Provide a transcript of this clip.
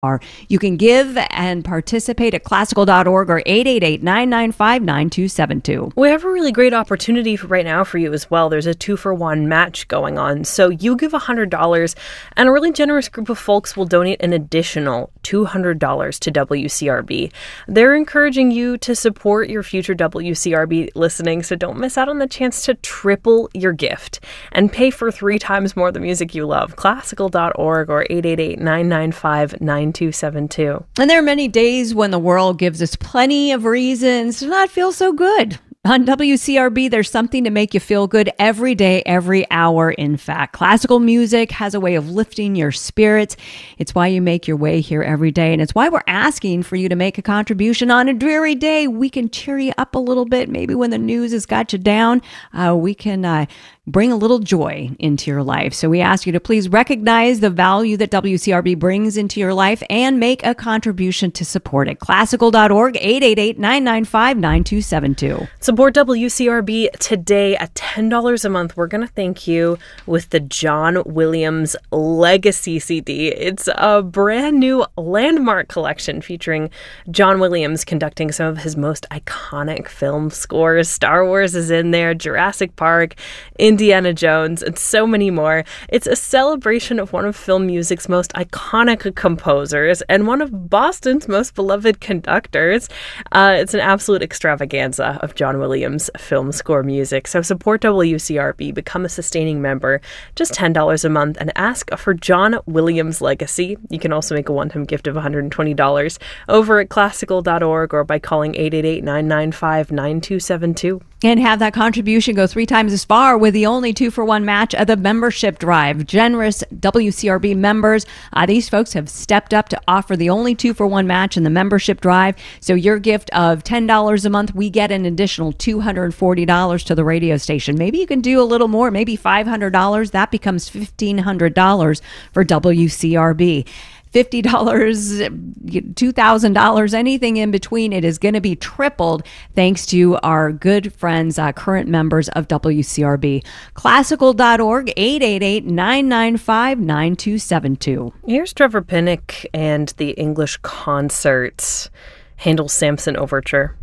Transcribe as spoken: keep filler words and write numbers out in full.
You can give and participate at classical dot org or eight eight eight, nine nine five, nine two seven two. We have a really great opportunity for right now for you as well. There's a two-for-one match going on. So you give one hundred dollars, and a really generous group of folks will donate an additional two hundred dollars to W C R B. They're encouraging you to support your future W C R B listening, so don't miss out on the chance to triple your gift and pay for three times more the music you love. classical dot org or eight eight eight, nine nine five, nine two seven two. And there are many days when the world gives us plenty of reasons to not feel so good. On W C R B, there's something to make you feel good every day, every hour, in fact. Classical music has a way of lifting your spirits. It's why you make your way here every day, and it's why we're asking for you to make a contribution on a dreary day. We can cheer you up a little bit. Maybe when the news has got you down, uh, we can uh, bring a little joy into your life. So we ask you to please recognize the value that W C R B brings into your life and make a contribution to support it. classical dot org, eight eight eight, nine nine five, nine two seven two. Support W C R B today at ten dollars a month. We're going to thank you with the John Williams Legacy C D. It's a brand new landmark collection featuring John Williams conducting some of his most iconic film scores. Star Wars is in there, Jurassic Park, Indiana Jones, and so many more. It's a celebration of one of film music's most iconic composers and one of Boston's most beloved conductors. Uh, it's an absolute extravaganza of John Williams film score music. So support W C R B, become a sustaining member, just ten dollars a month, and ask for John Williams Legacy. You can also make a one-time gift of one hundred twenty dollars over at classical dot org or by calling eight eight eight, nine nine five, nine two seven two. And have that contribution go three times as far with the only two-for-one match of the membership drive. Generous W C R B members, uh, these folks have stepped up to offer the only two-for-one match in the membership drive. So your gift of ten dollars a month, we get an additional two hundred forty dollars to the radio station. Maybe you can do a little more, maybe five hundred dollars. That becomes fifteen hundred dollars for W C R B. fifty dollars, two thousand dollars, anything in between, it is going to be tripled thanks to our good friends, uh, current members of W C R B. classical dot org, eight eight eight, nine nine five, nine two seven two. Here's Trevor Pinnock and the English Concert, Handel's Samson Overture.